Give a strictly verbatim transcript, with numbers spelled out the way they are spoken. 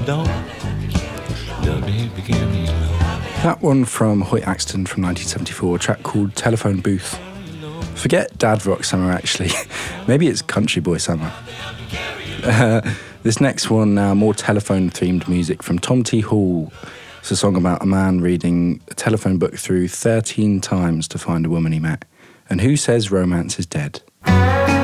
don't. The baby give me love. That one from Hoyt Axton from nineteen seventy-four, a track called Telephone Booth. Forget dad rock summer, actually. Maybe it's country boy summer. Uh, this next one now, more telephone-themed music from Tom T. Hall. It's a song about a man reading a telephone book through thirteen times to find a woman he met. And who says romance is dead?